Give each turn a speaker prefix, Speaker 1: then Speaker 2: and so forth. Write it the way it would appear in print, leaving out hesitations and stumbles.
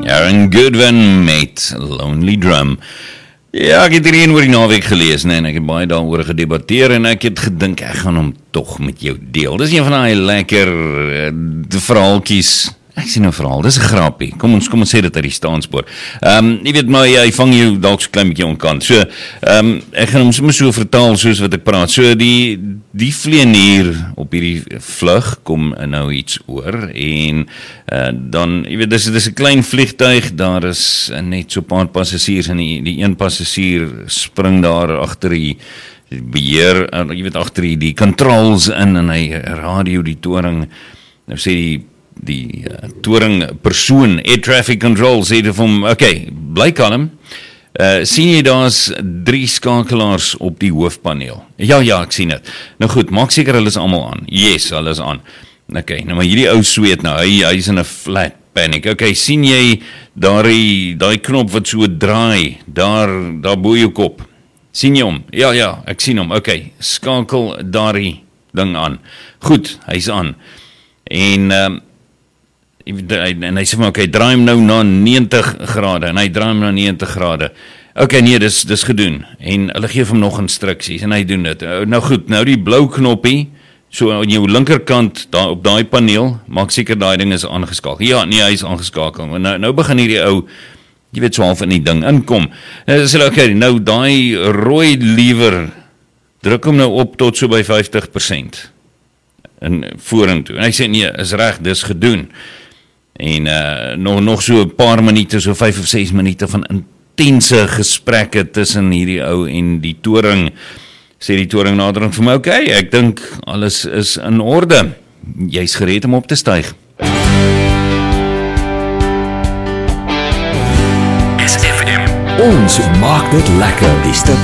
Speaker 1: Aaron Goodwin met Lonely Drum. Ja, ek het hierheen oor die naweek gelees, en ek het baie daaroor gedebatteer, en ek het gedink, ek gaan hom toch met jou deel. Dis een van die lekker verhaaltjies. Ek sien 'n verhaal, dis 'n grappie. Kom ons sê dit uit die staanspoor. Jy weet maar, hy vang jou dalk so klein bietjie onkant. So, ek gaan hom sommer so vertaal soos wat ek praat. So, die vlieënier op hierdie vlug kom nou iets oor, en dan, jy weet, dis 'n klein vliegtuig, daar is net so 'n paar passasiers, en die een passasier spring daar agter die beheer, jy weet, agter die controls in, en hy radio die toring, nou sê die toringpersoon, Air Traffic Control, sê vir hom, okay, bly kalm, sien jy daar's 3 skakelaars op die hoofpaneel? Ja, ek sien dit. Nou goed, maak seker hulle is almal aan. Yes, hulle is aan. Okay, nou maar hierdie ou sweet nou, hy is in 'n flat panic. Okay, sien jy daai knop wat so draai, daar bo jou kop? Sien jy hom? Ja, ek sien hom. Okay, skakel daardie ding aan. Goed, hy's aan. En hy sê van, okay, draai hom nou na 90 grade, en hy draai hom na 90 grade. Okay, nee, dis gedoen, en hulle gee hom nog instruksies, en hy doen dit. Nou goed, nou die blou knoppie, so aan jou linkerkant, daar op daai paneel, maak seker daai ding is aangeskakel. Ja, nee, hy is aangeskakel. Nou begin hierdie ou, jy weet, so half in die ding inkom. Nou sê hulle, okay, nou daai rooi lever, druk hom nou op tot so by 50%. En vorentoe. En hy sê, nee, is reg, dis gedoen. En nog so 'n paar minute, so 5 of 6 minute van intense gesprekke tussen hierdie ou en die toring. Sê die toring naderend vir my, okay, ek dink alles is in orde. Jy's gereed om op te styg.
Speaker 2: SFM. Ons maak dit lekker. Dis